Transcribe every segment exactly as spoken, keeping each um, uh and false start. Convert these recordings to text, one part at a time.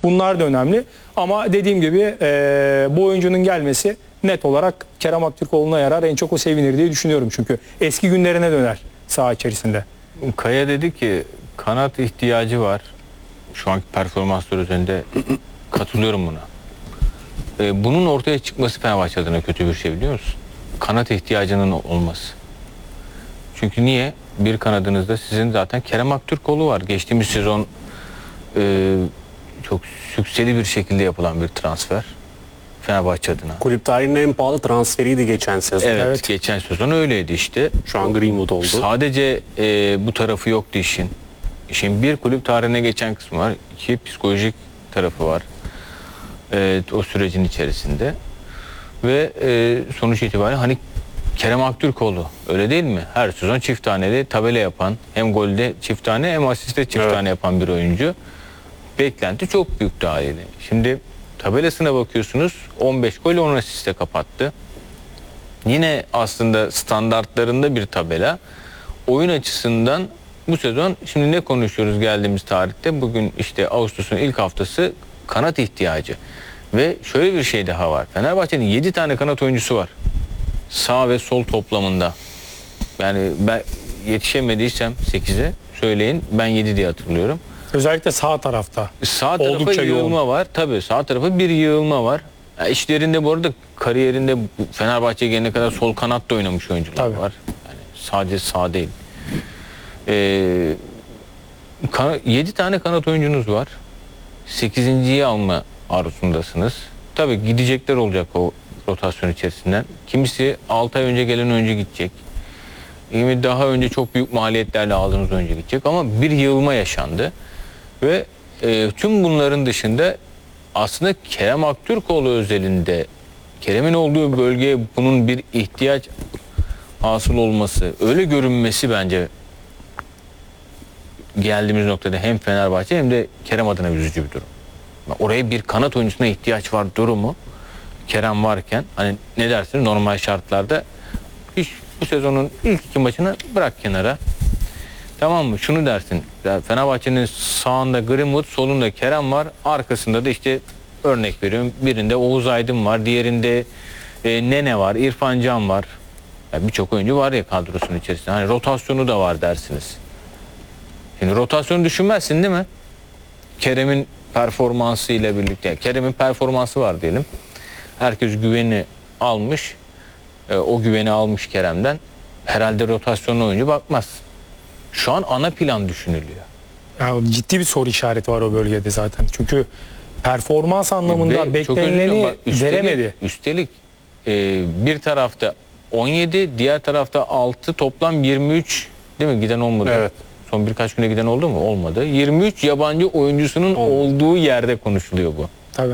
Bunlar da önemli. Ama dediğim gibi e, bu oyuncunun gelmesi net olarak Kerem Aktürkoğlu'na yarar. En çok o sevinir diye düşünüyorum çünkü. Eski günlerine döner saha içerisinde. Kaya dedi ki kanat ihtiyacı var. Şu anki performanslar üzerinde katılıyorum buna. Ee, bunun ortaya çıkması Fenerbahçe adına kötü bir şey, biliyor musun? Kanat ihtiyacının olması. Çünkü niye? Bir kanadınızda sizin zaten Kerem Aktürkoğlu var. Geçtiğimiz sezon e, çok sükseli bir şekilde yapılan bir transfer Fenerbahçe adına. Kulüp tarihinin en pahalı transferiydi geçen sezon. Evet, Evet. geçen sezon öyleydi işte. Şu an Greenwood oldu. Sadece e, bu tarafı yoktu işin. İşin bir, kulüp tarihine geçen kısmı var. İki, psikolojik tarafı var. E, o sürecin içerisinde. Ve e, sonuç itibariyle hani Kerem Aktürkoğlu öyle değil mi? Her sezon çift taneli tabela yapan, hem golde çift tane hem asiste çift Evet. tane yapan bir oyuncu. Beklenti çok büyük haliyle. Şimdi tabelasına bakıyorsunuz, on beş gol on asiste kapattı. Yine aslında standartlarında bir tabela. Oyun açısından bu sezon şimdi ne konuşuyoruz geldiğimiz tarihte? Bugün işte Ağustos'un ilk haftası, kanat ihtiyacı. Ve şöyle bir şey daha var. Fenerbahçe'nin yedi tane kanat oyuncusu var. Sağ ve sol toplamında. Yani ben yetişemediysem sekize söyleyin, ben yedi diye hatırlıyorum. Özellikle sağ tarafta. Sağ tarafa Oldukça yığılma yoğun. var. Tabii sağ tarafa bir yığılma var. Ya işlerinde bu arada, kariyerinde Fenerbahçe'ye gelene kadar sol kanatta oynamış oyuncular Tabii. var. Yani sadece sağ değil. Ee, yedi tane kanat oyuncunuz var. sekizinciyi alma arzusundasınız. Tabii gidecekler olacak o rotasyon içerisinden. Kimisi altı ay önce gelen oyuncu gidecek. Kimi daha önce çok büyük maliyetlerle aldığınız oyuncu gidecek. Ama bir yığılma yaşandı. Ve e, tüm bunların dışında aslında Kerem Aktürkoğlu özelinde, Kerem'in olduğu bölgeye bunun bir ihtiyaç hasıl olması, öyle görünmesi bence geldiğimiz noktada hem Fenerbahçe hem de Kerem adına üzücü bir durum. Oraya bir kanat oyuncusuna ihtiyaç var durumu Kerem varken, hani ne dersiniz, normal şartlarda hiç bu sezonun ilk iki maçını bırak kenara. Tamam mı? Şunu dersin. Fenerbahçe'nin sağında Greenwood, solunda Kerem var. Arkasında da işte örnek veriyorum, birinde Oğuz Aydın var. Diğerinde e, Nene var. İrfan Can var. Yani birçok oyuncu var ya kadrosunun içerisinde. Hani rotasyonu da var dersiniz. Şimdi rotasyonu düşünmezsin değil mi? Kerem'in performansı ile birlikte. Yani Kerem'in performansı var diyelim. Herkes güveni almış. E, o güveni almış Kerem'den. Herhalde rotasyonlu oyuncu bakmaz. Şu an ana plan düşünülüyor. Yani ciddi bir soru işareti var o bölgede zaten. Çünkü performans anlamında Ve beklenileni bak, üstelik, veremedi. Üstelik e, bir tarafta on yedi, diğer tarafta altı, toplam yirmi üç değil mi? Giden olmadı. Evet. Son birkaç güne giden oldu mu? Olmadı. yirmi üç yabancı oyuncusunun Olmadı. olduğu yerde konuşuluyor bu. Tabii.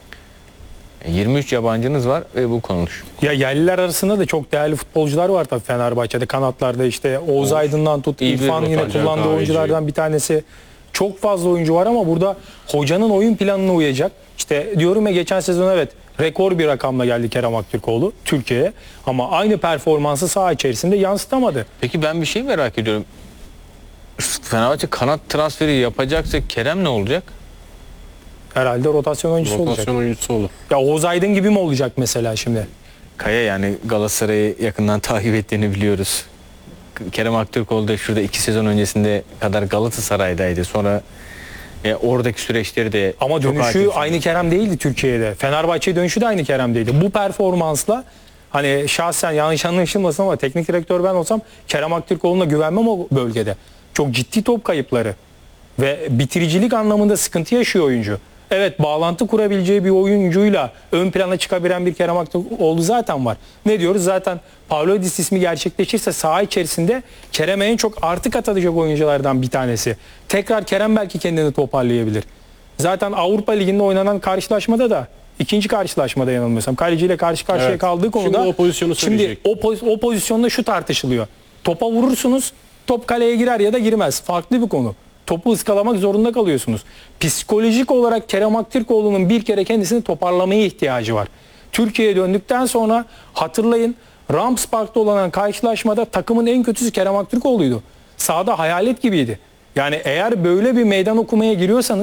yirmi üç yabancınız var ve bu konuşuluyor. Ya yerliler arasında da çok değerli futbolcular var tabii Fenerbahçe'de. Kanatlarda işte Oğuz Aydın'dan tut, İyi bir İrfan yine rotasyon kullandığı kahveci. oyunculardan bir tanesi. Çok fazla oyuncu var ama burada hocanın oyun planına uyacak. İşte diyorum ya, geçen sezon evet rekor bir rakamla geldi Kerem Aktürkoğlu Türkiye'ye. Ama aynı performansı saha içerisinde yansıtamadı. Peki ben bir şey merak ediyorum. Fenerbahçe kanat transferi yapacaksa Kerem ne olacak? Herhalde rotasyon oyuncusu olacak. Rotasyon oyuncusu olur. Ya Oğuz Aydın gibi mi olacak mesela şimdi? Kaya, yani Galatasaray'ı yakından takip ettiğini biliyoruz. Kerem Aktürkoğlu da şurada iki sezon öncesinde kadar Galatasaray'daydı. Sonra e, oradaki süreçleri de Ama çok dönüşü hakim. aynı Kerem değildi Türkiye'de. Fenerbahçe dönüşü de aynı Kerem değildi. Bu performansla hani şahsen yanlış anlaşılmasın ama teknik direktör ben olsam Kerem Aktürkoğlu'na güvenmem o bölgede. Çok ciddi top kayıpları ve bitiricilik anlamında sıkıntı yaşıyor oyuncu. Evet, bağlantı kurabileceği bir oyuncuyla ön plana çıkabilen bir Kerem Aktürkoğlu zaten var. Ne diyoruz? Zaten Pavlidis ismi gerçekleşirse saha içerisinde Kerem'e en çok artı katacak oyunculardan bir tanesi. Tekrar Kerem belki kendini toparlayabilir. Zaten Avrupa Ligi'nde oynanan karşılaşmada da ikinci karşılaşmada yanılmıyorsam kaleciyle karşı karşıya Evet. kaldığı konuda Şimdi o pozisyonu şimdi söyleyecek. o, poz, o pozisyonda şu tartışılıyor. Topa vurursunuz, top kaleye girer ya da girmez. Farklı bir konu. Topu ıskalamak zorunda kalıyorsunuz. Psikolojik olarak Kerem Aktürkoğlu'nun bir kere kendisini toparlamaya ihtiyacı var. Türkiye'ye döndükten sonra hatırlayın, Rams Park'ta olan karşılaşmada takımın en kötüsü Kerem Aktürkoğlu'ydu. Sahada hayalet gibiydi. Yani eğer böyle bir meydan okumaya giriyorsanız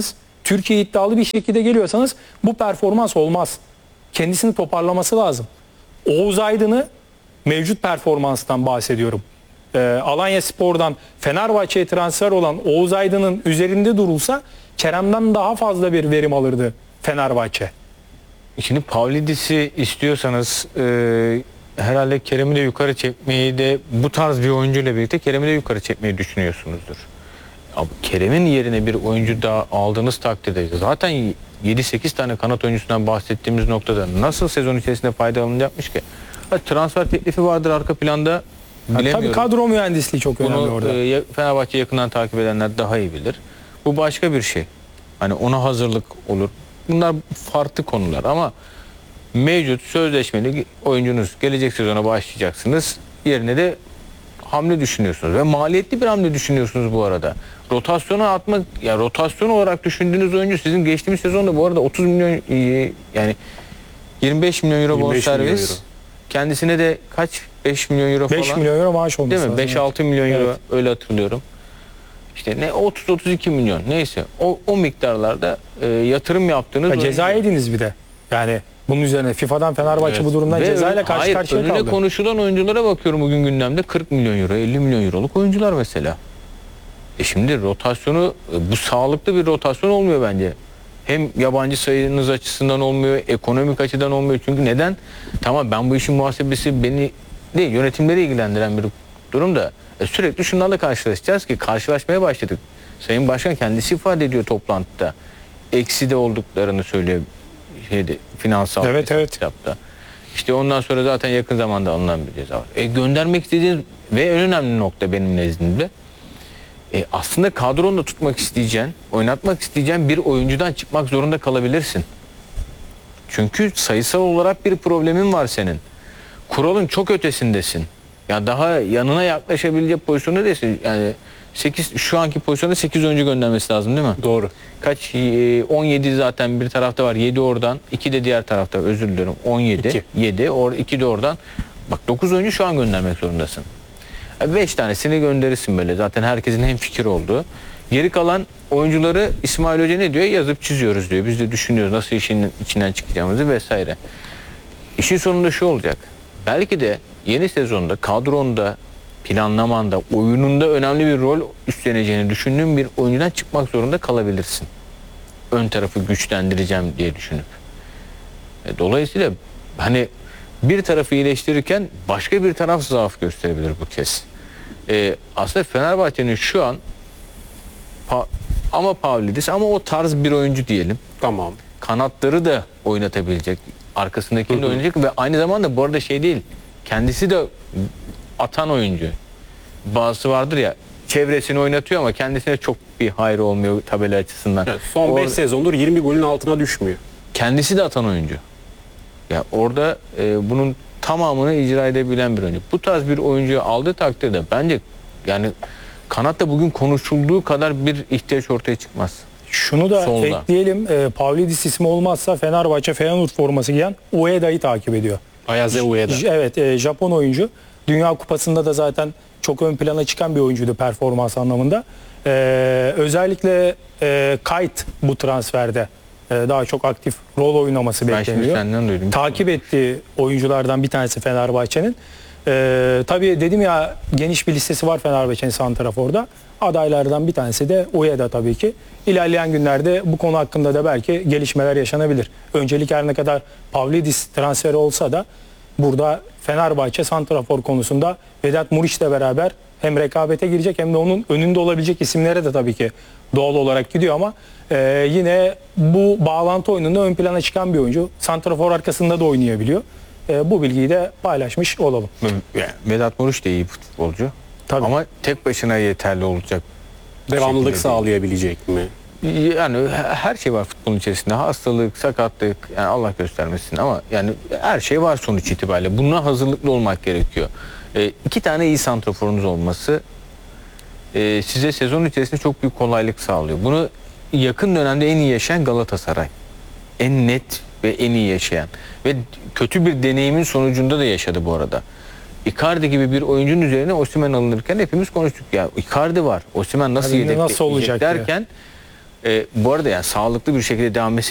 Türkiye iddialı bir şekilde geliyorsanız bu performans olmaz. Kendisini toparlaması lazım. Oğuz Aydın'ı mevcut performanstan bahsediyorum. Ee, Alanya Spor'dan Fenerbahçe'ye transfer olan Oğuz Aydın'ın üzerinde durulsa Kerem'den daha fazla bir verim alırdı Fenerbahçe. Şimdi Pavlidis'i istiyorsanız e, herhalde Kerem'i de yukarı çekmeyi de bu tarz bir oyuncuyla birlikte Kerem'i de yukarı çekmeyi düşünüyorsunuzdur. Abi, Kerem'in yerine bir oyuncu daha aldığınız takdirde zaten yedi sekiz tane kanat oyuncusundan bahsettiğimiz noktada nasıl sezon içerisinde faydalanacakmış ki? Ha, transfer teklifi vardır arka planda, Yani bilemiyorum. tabii kadro mühendisliği çok önemli Bunu orada. e, Fenerbahçe yakından takip edenler daha iyi bilir. Bu başka bir şey. Hani ona hazırlık olur. Bunlar farklı konular ama mevcut sözleşmeli oyuncunuz, gelecek sezona başlayacaksınız. Yerine de hamle düşünüyorsunuz ve maliyetli bir hamle düşünüyorsunuz bu arada. Rotasyona atmak, ya rotasyon olarak düşündüğünüz oyuncu sizin geçtiğimiz sezonda bu arada otuz milyon e, yani yirmi beş milyon euro yirmi beş milyon bonservis. euro. Kendisine de kaç? beş milyon euro falan. beş milyon euro maaş olması Değil mi? lazım. beş altı milyon euro, Evet. öyle hatırlıyorum. İşte ne otuz otuz iki milyon neyse o, o miktarlarda e, yatırım yaptığınız Ya oyuncu. ceza yediniz bir de. Yani bunun üzerine FIFA'dan Fenerbahçe Evet. bu durumdan Ve cezayla ön- karşı hayır, karşıya önüne kaldı. konuşulan oyunculara bakıyorum bugün gündemde kırk milyon euro, elli milyon euroluk oyuncular mesela. E şimdi rotasyonu, e, bu sağlıklı bir rotasyon olmuyor bence. Hem yabancı sayınız açısından olmuyor, ekonomik açıdan olmuyor. Çünkü neden? Tamam, ben bu işin muhasebesi beni değil, yönetimleri ilgilendiren bir durum da e, sürekli şunlarla karşılaşacağız ki karşılaşmaya başladık. Sayın Başkan kendisi ifade ediyor toplantıda. Ekside olduklarını söylüyor şeyde, finansal Evet, evet. hesapta. İşte ondan sonra zaten yakın zamanda alınan bir ceza var. E, göndermek istediğiniz ve en önemli nokta benim nezdimde e, aslında kadronda tutmak isteyeceğin, oynatmak isteyeceğin bir oyuncudan çıkmak zorunda kalabilirsin. Çünkü sayısal olarak bir problemin var senin. Kuralın çok ötesindesin. Ya daha yanına yaklaşabilecek pozisyonda değilsin. Yani sekiz, şu anki pozisyonda sekiz oyuncu göndermesi lazım değil mi? Doğru. Kaç? E, on yedi zaten bir tarafta var. yedi oradan. iki de diğer tarafta. Özür dilerim. on yedi. İki. yedi. Or, iki de oradan. Bak dokuz oyuncu şu an göndermek zorundasın. beş tanesini gönderirsin böyle. Zaten herkesin hemfikir olduğu. Geri kalan oyuncuları İsmail Hoca ne diyor? Yazıp çiziyoruz diyor. Biz de düşünüyoruz nasıl işin içinden çıkacağımızı vesaire. İşin sonunda şu olacak. Belki de yeni sezonda kadronda, planlamanda, oyununda önemli bir rol üstleneceğini düşündüğün bir oyuncudan çıkmak zorunda kalabilirsin. Ön tarafı güçlendireceğim diye düşünüp. E, dolayısıyla hani bir tarafı iyileştirirken başka bir taraf zaaf gösterebilir bu kez. E, aslında Fenerbahçe'nin şu an pa- ama Pavlidis ama o tarz bir oyuncu diyelim. Tamam. Kanatları da oynatabilecek, arkasındakini de oynayacak ve aynı zamanda bu arada şey değil, kendisi de atan oyuncu. Bazısı vardır ya, çevresini oynatıyor ama kendisine çok bir hayrı olmuyor tabela açısından. Evet, son beş Or- sezondur yirmi golün altına düşmüyor. Kendisi de atan oyuncu. Ya orada e, bunun tamamını icra edebilen bir oyuncu. Bu tarz bir oyuncuyu aldığı takdirde bence yani kanatta bugün konuşulduğu kadar bir ihtiyaç ortaya çıkmaz. Şunu da Solda. ekleyelim. E, Pavlidis ismi olmazsa Fenerbahçe Feyenoord forması giyen Ueda'yı takip ediyor. Ayaze Ueda. J- Evet, e, Japon oyuncu. Dünya Kupası'nda da zaten çok ön plana çıkan bir oyuncuydu performans anlamında. E, özellikle e, Kayt bu transferde e, daha çok aktif rol oynaması Ben şimdi bekleniyor. senden duydum. Takip ettiği oyunculardan bir tanesi Fenerbahçe'nin. Ee, tabii dedim ya, geniş bir listesi var Fenerbahçe'nin santraforda. Adaylardan bir tanesi de Ueda tabii ki. İlerleyen günlerde bu konu hakkında da belki gelişmeler yaşanabilir. Öncelik her ne kadar Pavlidis transferi olsa da burada Fenerbahçe santrafor konusunda Vedat Muriç'le beraber hem rekabete girecek hem de onun önünde olabilecek isimlere de tabii ki doğal olarak gidiyor ama e, yine bu bağlantı oyununda ön plana çıkan bir oyuncu. Santrafor arkasında da oynayabiliyor. E, bu bilgiyi de paylaşmış olalım. Vedat Muriç de iyi futbolcu. Tabii. Ama tek başına yeterli olacak. Devamlılık şekilde sağlayabilecek mi? Yani her şey var futbolun içerisinde. Hastalık, sakatlık, yani Allah göstermesin ama yani her şey var sonuç itibariyle. Buna hazırlıklı olmak gerekiyor. E, iki tane iyi santraforunuz olması e, size sezon içerisinde çok büyük kolaylık sağlıyor. Bunu yakın dönemde en iyi yaşayan Galatasaray. En net ve en iyi yaşayan. Ve kötü bir deneyimin sonucunda da yaşadı bu arada. Icardi gibi bir oyuncunun üzerine Osimhen alınırken hepimiz konuştuk. Ya Icardi var. Osimhen nasıl Tabii, yedek nasıl olacak derken E, bu arada yani sağlıklı bir şekilde devam etse